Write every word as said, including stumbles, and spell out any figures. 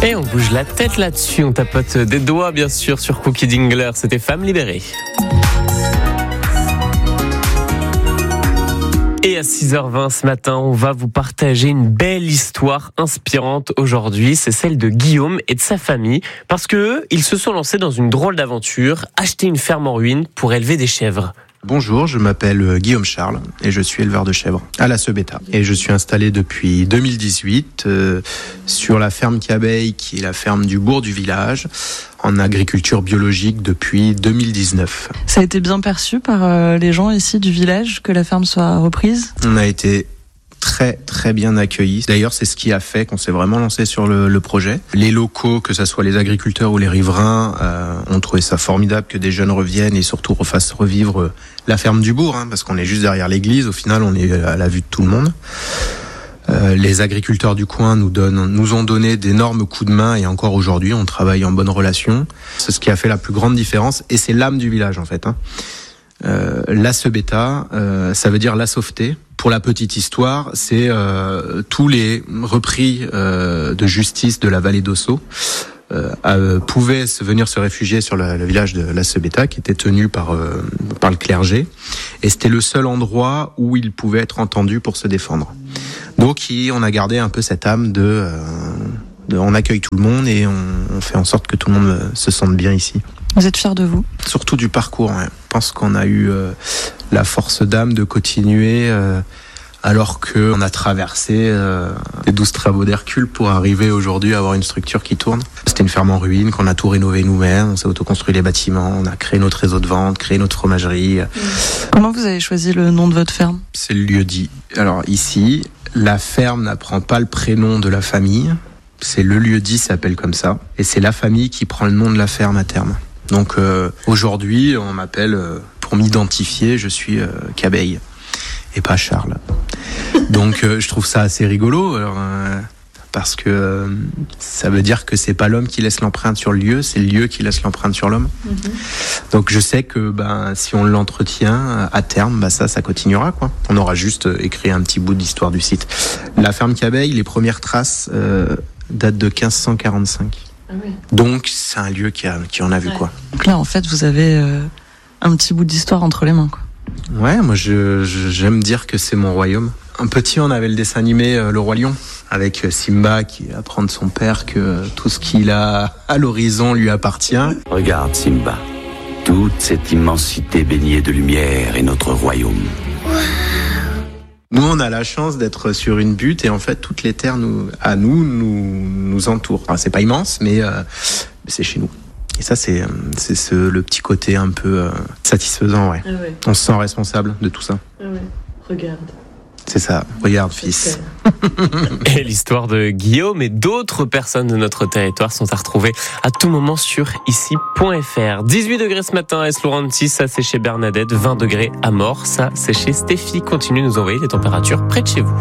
Et on bouge la tête là-dessus, on tapote des doigts bien sûr sur Cookie Dingler, c'était Femme libérée. Et à six heures vingt ce matin, on va vous partager une belle histoire inspirante aujourd'hui. C'est celle de Guillaume et de sa famille. Parce qu'eux, ils se sont lancés dans une drôle d'aventure, acheter une ferme en ruine pour élever des chèvres. Bonjour, je m'appelle Guillaume Charles et je suis éleveur de chèvres à la Sebeta. Et je suis installé depuis deux mille dix-huit euh, sur la ferme Cabeille, qui est la ferme du bourg du village, en agriculture biologique depuis deux mille dix-neuf. Ça a été bien perçu par euh, les gens ici du village que la ferme soit reprise ? On a été très très bien accueillis. D'ailleurs, c'est ce qui a fait qu'on s'est vraiment lancé sur le, le projet. Les locaux, que ce soit les agriculteurs ou les riverains, euh, ont trouvé ça formidable que des jeunes reviennent et surtout refassent revivre la ferme du bourg, hein, parce qu'on est juste derrière l'église. Au final, on est à la vue de tout le monde. Euh, les agriculteurs du coin nous donnent, nous ont donné d'énormes coups de main et encore aujourd'hui, on travaille en bonne relation. C'est ce qui a fait la plus grande différence et c'est l'âme du village en fait. Hein. Euh, la Sebeta, euh, ça veut dire la sauveté. Pour la petite histoire, c'est euh, tous les repris euh, de justice de la vallée d'Ossau euh, euh, pouvaient se venir se réfugier sur le, le village de la Sebeta, qui était tenu par euh, par le clergé, et c'était le seul endroit où ils pouvaient être entendus pour se défendre. Donc, on a gardé un peu cette âme de, euh, de on accueille tout le monde et on, on fait en sorte que tout le monde se sente bien ici. Vous êtes fiers de vous ? Surtout du parcours. Ouais. Je pense qu'on a eu euh, la force d'âme de continuer euh, alors qu'on a traversé euh, les douze travaux d'Hercule pour arriver aujourd'hui à avoir une structure qui tourne. C'était une ferme en ruine qu'on a tout rénové nous-mêmes, on s'est autoconstruit les bâtiments, on a créé notre réseau de vente, créé notre fromagerie. Comment vous avez choisi le nom de votre ferme ? C'est le lieu-dit. Alors ici, la ferme n'apprend pas le prénom de la famille, c'est le lieu-dit s'appelle comme ça, et c'est la famille qui prend le nom de la ferme à terme. Donc euh, aujourd'hui, on m'appelle, euh, pour m'identifier, je suis euh, Cabeille et pas Charles. Donc euh, je trouve ça assez rigolo, alors, euh, parce que euh, ça veut dire que c'est pas l'homme qui laisse l'empreinte sur le lieu, c'est le lieu qui laisse l'empreinte sur l'homme. Mm-hmm. Donc je sais que ben, si on l'entretient, à terme, ben, ça, ça continuera, quoi. On aura juste écrit un petit bout d'histoire du site. La ferme Cabeille, les premières traces euh, datent de quinze cent quarante-cinq. Ah oui. Donc c'est un lieu qui, a, qui en a vu, ouais. Quoi. Donc là, en fait, vous avez euh, un petit bout d'histoire entre les mains, quoi. Ouais, moi je, je, j'aime dire que c'est mon royaume. Un petit, on avait le dessin animé euh, Le Roi Lion, avec Simba qui apprend de son père que tout ce qu'il a à l'horizon lui appartient. Regarde Simba, toute cette immensité baignée de lumière est notre royaume. Nous, on a la chance d'être sur une butte et en fait, toutes les terres nous, à nous, nous, nous entourent. Enfin, c'est pas immense, mais euh, c'est chez nous. Et ça, c'est, c'est ce, le petit côté un peu euh, satisfaisant, ouais. Ah ouais. On se sent responsable de tout ça. Ah ouais. Regarde. C'est ça. Regarde, fils. Et l'histoire de Guillaume et d'autres personnes de notre territoire sont à retrouver à tout moment sur ici point f r. dix-huit degrés ce matin à Es-Laurenti, ça c'est chez Bernadette. vingt degrés à Mort, ça c'est chez Stéphie. Continuez de nous envoyer les températures près de chez vous.